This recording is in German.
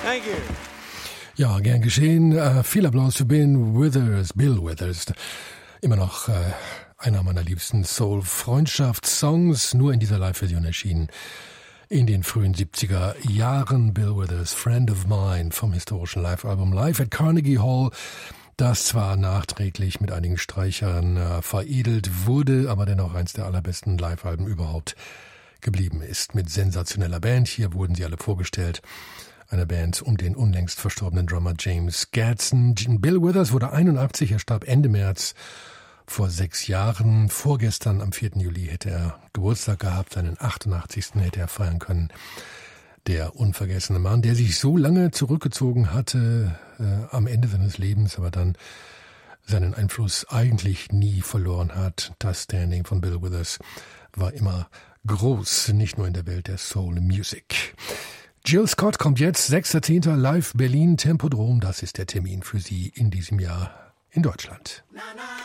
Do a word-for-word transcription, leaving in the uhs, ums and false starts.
Thank you. Ja, gern geschehen. Uh, viel Applaus für Ben Withers, Bill Withers. Immer noch uh, einer meiner liebsten Soul-Freundschaftssongs, nur in dieser Live-Version erschienen. In den frühen siebziger Jahren. Bill Withers, Friend of Mine vom historischen Live-Album Live at Carnegie Hall. Das zwar nachträglich mit einigen Streichern uh, veredelt wurde, aber dennoch eins der allerbesten Live-Alben überhaupt geblieben ist. Mit sensationeller Band. Hier wurden sie alle vorgestellt. Eine Band um den unlängst verstorbenen Drummer James Gadson. Bill Withers wurde einundachtzig, er starb Ende März vor sechs Jahren. Vorgestern, am vierten Juli, hätte er Geburtstag gehabt, seinen achtundachtzigsten hätte er feiern können. Der unvergessene Mann, der sich so lange zurückgezogen hatte äh, am Ende seines Lebens, aber dann seinen Einfluss eigentlich nie verloren hat. Das Standing von Bill Withers war immer groß, nicht nur in der Welt der Soul Music. Jill Scott kommt jetzt, sechster zehnter Live Berlin Tempodrom. Das ist der Termin für Sie in diesem Jahr in Deutschland.